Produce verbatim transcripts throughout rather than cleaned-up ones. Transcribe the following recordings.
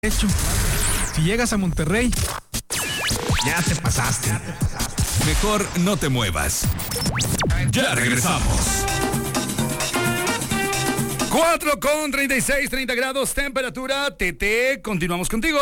hecho, si llegas a Monterrey, ya te pasaste. Mejor no te muevas. Ya regresamos. cuatro con treinta y seis, treinta grados, temperatura. Tete, continuamos contigo.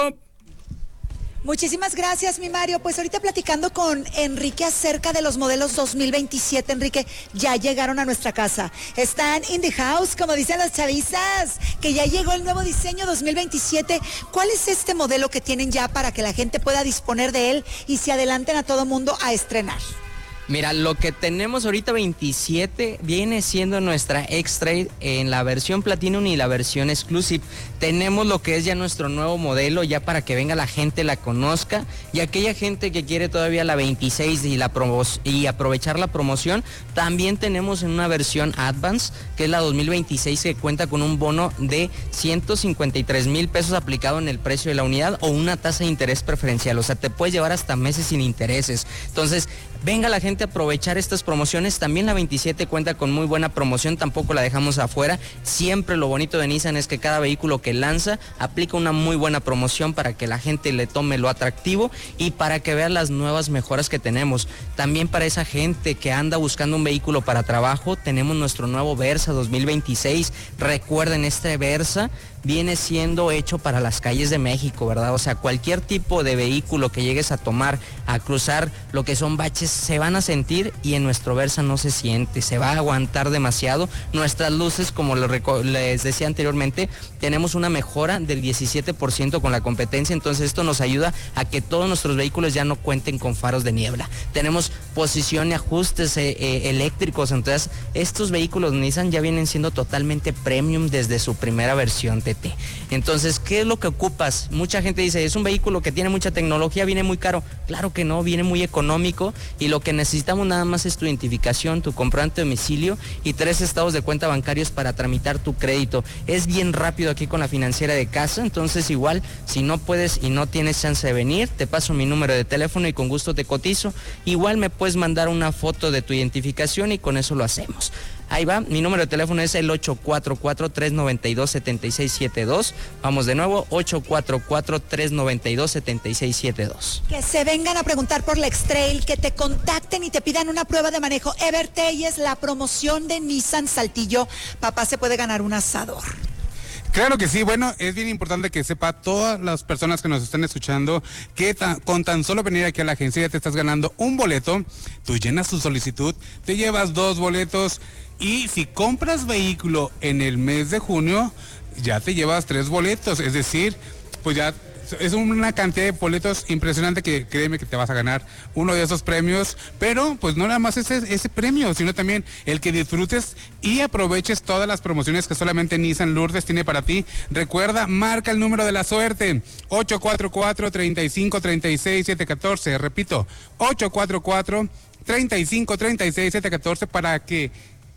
Muchísimas gracias, mi Mario. Pues ahorita platicando con Enrique acerca de los modelos dos mil veintisiete, Enrique, ya llegaron a nuestra casa. Están in the house, como dicen las chavizas, que ya llegó el nuevo diseño dos mil veintisiete. ¿Cuál es este modelo que tienen ya para que la gente pueda disponer de él y se adelanten a todo mundo a estrenar? Mira, lo que tenemos ahorita veintisiete viene siendo nuestra X-Trail en la versión Platinum y la versión Exclusive. Tenemos lo que es ya nuestro nuevo modelo, ya para que venga la gente, la conozca, y aquella gente que quiere todavía la veintiséis y, la promo y aprovechar la promoción, también tenemos en una versión Advance, que es la dos mil veintiséis, que cuenta con un bono de ciento cincuenta y tres mil pesos aplicado en el precio de la unidad o una tasa de interés preferencial, o sea, te puedes llevar hasta meses sin intereses. Entonces, venga la gente a aprovechar estas promociones. También la veintisiete cuenta con muy buena promoción, tampoco la dejamos afuera. Siempre lo bonito de Nissan es que cada vehículo que lanza aplica una muy buena promoción para que la gente le tome lo atractivo y para que vea las nuevas mejoras que tenemos. También para esa gente que anda buscando un vehículo para trabajo, tenemos nuestro nuevo Versa dos mil veintiséis. Recuerden, este Versa viene siendo hecho para las calles de México, ¿verdad? O sea, cualquier tipo de vehículo que llegues a tomar, a cruzar lo que son baches, se van a sentir, y en nuestro Versa no se siente, se va a aguantar demasiado. Nuestras luces, como les decía anteriormente, tenemos una mejora del diecisiete por ciento con la competencia, entonces esto nos ayuda a que todos nuestros vehículos ya no cuenten con faros de niebla. Tenemos posición y ajustes eh, eh, eléctricos, entonces estos vehículos Nissan ya vienen siendo totalmente premium desde su primera versión. Entonces, ¿qué es lo que ocupas? Mucha gente dice, es un vehículo que tiene mucha tecnología, viene muy caro. Claro que no, viene muy económico, y lo que necesitamos nada más es tu identificación, tu comprobante de domicilio y tres estados de cuenta bancarios para tramitar tu crédito. Es bien rápido aquí con la financiera de casa, entonces igual, si no puedes y no tienes chance de venir, te paso mi número de teléfono y con gusto te cotizo. Igual me puedes mandar una foto de tu identificación y con eso lo hacemos. Ahí va, mi número de teléfono es el ocho cuatro cuatro, tres nueve dos, siete seis siete dos. Vamos de nuevo, ocho cuatro cuatro, tres nueve dos, siete seis siete dos. Que se vengan a preguntar por la X-Trail, que te contacten y te pidan una prueba de manejo. Evertelles, la promoción de Nissan Saltillo. Papá se puede ganar un asador. Claro que sí. Bueno, es bien importante que sepa todas las personas que nos están escuchando que ta, con tan solo venir aquí a la agencia ya te estás ganando un boleto. Tú llenas tu solicitud, te llevas dos boletos, y si compras vehículo en el mes de junio, ya te llevas tres boletos. Es decir, pues ya es una cantidad de boletos impresionante que créeme que te vas a ganar uno de esos premios. Pero pues no nada más ese, ese premio, sino también el que disfrutes y aproveches todas las promociones que solamente Nissan Lourdes tiene para ti. Recuerda, marca el número de la suerte, ocho cuatro cuatro, tres cinco, tres seis siete uno cuatro. Repito, ocho cuatro cuatro, tres cinco, tres seis siete uno cuatro, para que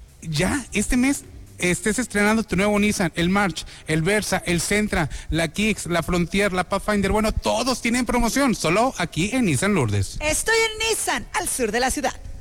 ya este mes estés estrenando tu nuevo Nissan, el March, el Versa, el Sentra, la Kicks, la Frontier, la Pathfinder. Bueno, todos tienen promoción, solo aquí en Nissan Lourdes. Estoy en Nissan, al sur de la ciudad.